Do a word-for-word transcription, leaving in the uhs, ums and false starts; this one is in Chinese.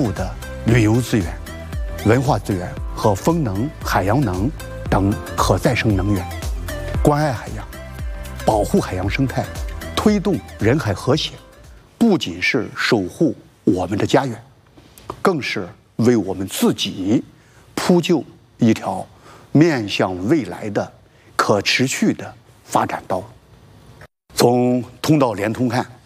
富的旅游资源、文化资源和风能、海洋能等可再生能源，关爱海洋，保护海洋生态，推动人海和谐，不仅是守护我们的家园，更是为我们自己铺就一条面向未来的可持续的发展道路。从通道联通看，